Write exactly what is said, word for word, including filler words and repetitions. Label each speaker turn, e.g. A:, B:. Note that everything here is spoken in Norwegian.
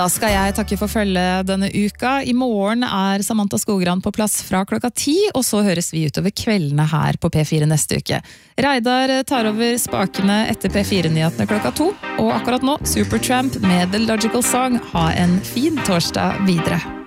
A: Da skal jeg takke for følge denne uka. I morgen er Samantha Skogran på plass fra klokka ti, og så høres vi utover kveldene her på P fire neste uke. Reidar tar over spakene etter P fire-nyhetene klokka to, og akkurat nå Supertramp med The Logical Song. Ha en fin torsdag videre.